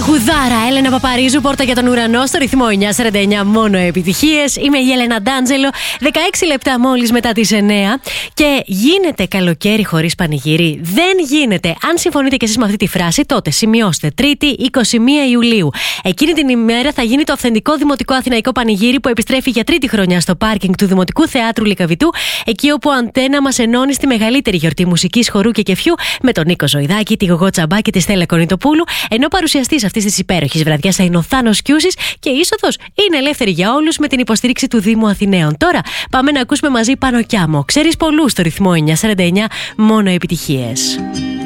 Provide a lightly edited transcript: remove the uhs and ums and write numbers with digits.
Τραγουδάρα, Έλενα Παπαρίζου, πόρτα για τον ουρανό, στο ρυθμό 949, μόνο επιτυχίες. Είμαι η Έλενα Ντάντζελο, 16 λεπτά μόλις μετά τις 9. Και γίνεται καλοκαίρι χωρίς πανηγύρι? Δεν γίνεται. Αν συμφωνείτε κι εσείς με αυτή τη φράση, τότε σημειώστε. Τρίτη, 21 Ιουλίου. Εκείνη την ημέρα θα γίνει το αυθεντικό δημοτικό αθηναϊκό πανηγύρι που επιστρέφει για τρίτη χρονιά στο πάρκινγκ του Δημοτικού Θεάτρου Λυκαβητού, εκεί όπου Αντένα μας ενώνει στη μεγαλύτερη γιορτή μουσικής, χορού και κεφιού με τον Νίκο Ζωηδάκη, τη Γογό Τσαμπά και τη Στέλλα Κονιτοπούλου, ενώ παρουσιαστής αυτής της υπέροχης βραδιάς θα είναι ο Θάνος Κιούσης και η είσοδος είναι ελεύθερη για όλους με την υποστήριξη του Δήμου Αθηναίων. Τώρα πάμε να ακούσουμε μαζί Πάνω κι Άμμο. Ξέρεις πολλούς στο ρυθμό 949, μόνο επιτυχίες.